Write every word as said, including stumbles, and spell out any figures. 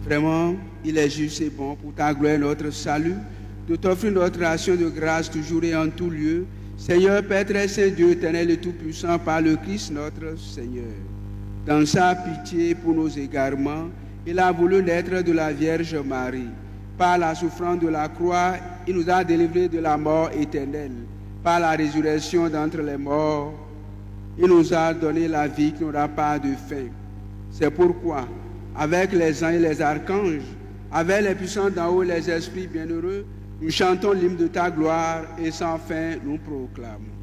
Vraiment, il est juste et bon pour ta gloire et notre salut, de t'offrir notre action de grâce toujours et en tout lieu. Seigneur, Père très saint, Dieu éternel et tout-puissant, par le Christ notre Seigneur. Dans sa pitié pour nos égarements, il a voulu naître de la Vierge Marie. Par la souffrance de la croix, il nous a délivrés de la mort éternelle. Par la résurrection d'entre les morts, il nous a donné la vie qui n'aura pas de fin. C'est pourquoi, avec les anges et les archanges, avec les puissants d'en haut, les esprits bienheureux, nous chantons l'hymne de ta gloire et sans fin nous proclamons.